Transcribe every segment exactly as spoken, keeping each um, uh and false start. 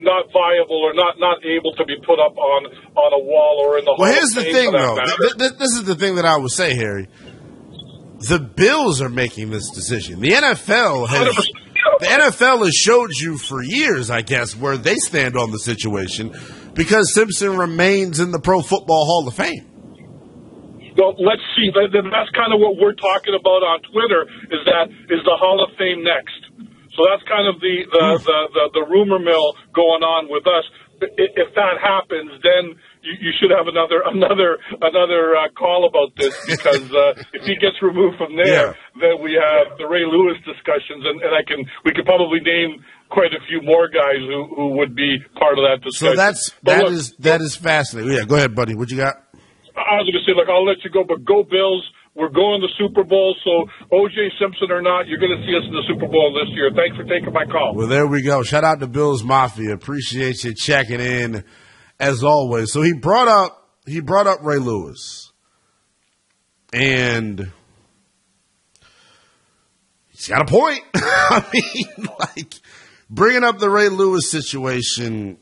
not viable or not, not able to be put up on, on a wall or in the Hall Well, here's of the Fame thing, for that though. matter. Th- th- this is the thing that I would say, Harry. The Bills are making this decision. The N F L has the N F L has showed you for years, I guess, where they stand on the situation because Simpson remains in the Pro Football Hall of Fame. Well, let's see. That's kind of what we're talking about on Twitter. Is that is the Hall of Fame next? So that's kind of the the the, the, the rumor mill going on with us. If that happens, then you, you should have another another another uh, call about this because uh, if he gets removed from there, yeah. then we have the Ray Lewis discussions, and, and I can we could probably name quite a few more guys who, who would be part of that discussion. So that's but that look, is that is fascinating. Yeah, go ahead, buddy. What you got? I was going to say, look, I'll let you go, but go Bills. We're going to the Super Bowl, so O J Simpson or not, you're going to see us in the Super Bowl this year. Thanks for taking my call. Well, there we go. Shout out to Bills Mafia. Appreciate you checking in, as always. So he brought up he brought up Ray Lewis, and he's got a point. I mean, like bringing up the Ray Lewis situation.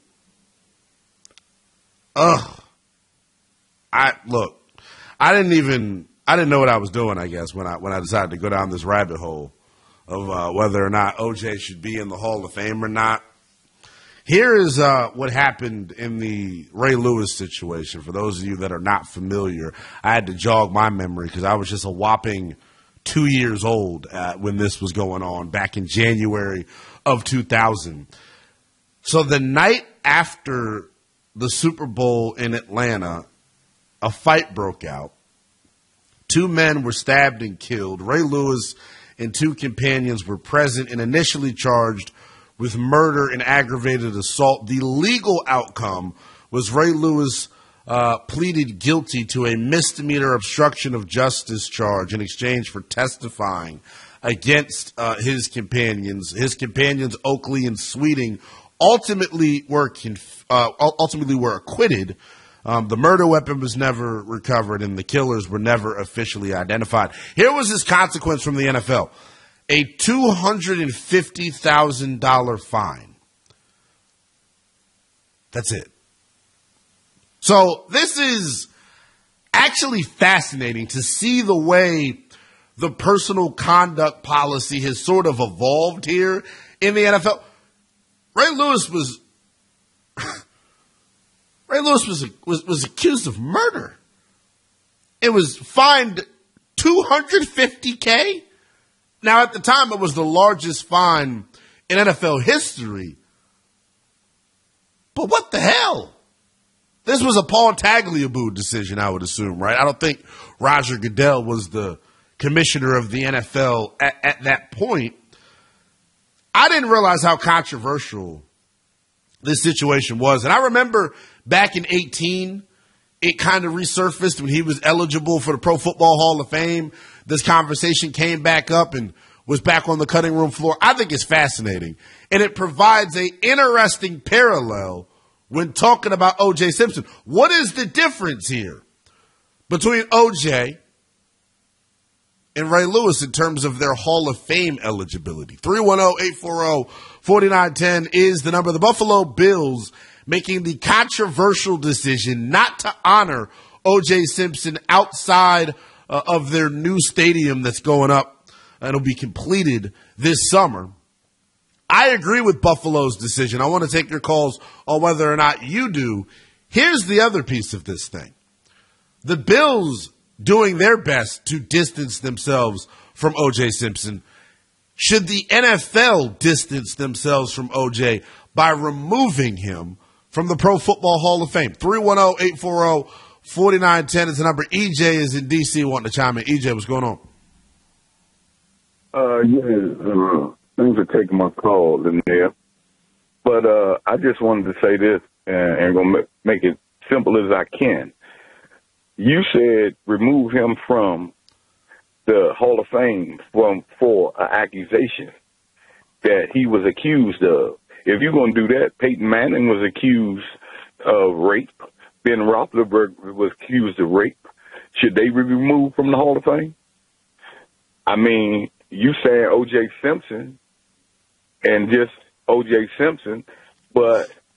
Ugh, I look. I didn't even. I didn't know what I was doing, I guess, when I when I decided to go down this rabbit hole of uh, whether or not O J should be in the Hall of Fame or not. Here is uh, what happened in the Ray Lewis situation. For those of you that are not familiar, I had to jog my memory because I was just a whopping two years old uh, when this was going on back in January of two thousand. So the night after the Super Bowl in Atlanta, a fight broke out. Two men were stabbed and killed. Ray Lewis and two companions were present and initially charged with murder and aggravated assault. The legal outcome was Ray Lewis uh, pleaded guilty to a misdemeanor obstruction of justice charge in exchange for testifying against uh, his companions. His companions, Oakley and Sweeting, ultimately were conf- uh, ultimately were acquitted. Um, the murder weapon was never recovered, and the killers were never officially identified. Here was his consequence from the N F L. A two hundred fifty thousand dollars fine. That's it. So this is actually fascinating to see the way the personal conduct policy has sort of evolved here in the N F L. Ray Lewis was... Ray Lewis was, was was accused of murder. It was fined two hundred fifty thousand dollars. Now, at the time, it was the largest fine in N F L history. But what the hell? This was a Paul Tagliabue decision, I would assume, right? I don't think Roger Goodell was the commissioner of the N F L at, at that point. I didn't realize how controversial this situation was. And I remember back in eighteen, it kind of resurfaced when he was eligible for the Pro Football Hall of Fame. This conversation came back up and was back on the cutting room floor. I think it's fascinating. And it provides a interesting parallel when talking about O J Simpson. What is the difference here between O J and Ray Lewis in terms of their Hall of Fame eligibility? three one zero, eight four zero, four nine one zero is the number. The Buffalo Bills making the controversial decision not to honor O J Simpson outside uh, of their new stadium that's going up and will be completed this summer. I agree with Buffalo's decision. I want to take your calls on whether or not you do. Here's the other piece of this thing. The Bills doing their best to distance themselves from O J Simpson. Should the N F L distance themselves from O J by removing him from the Pro Football Hall of Fame? three one zero, eight four zero, four nine one zero is the number. E J is in D C wanting to chime in. E J, what's going on? Uh, yeah, uh, thanks for taking my call in there. But uh, I just wanted to say this, and I'm going to make it simple as I can. You said remove him from the Hall of Fame from for an accusation that he was accused of. If you're going to do that, Peyton Manning was accused of rape. Ben Roethlisberger was accused of rape. Should they be removed from the Hall of Fame? I mean, you saying O J Simpson and just O J Simpson, but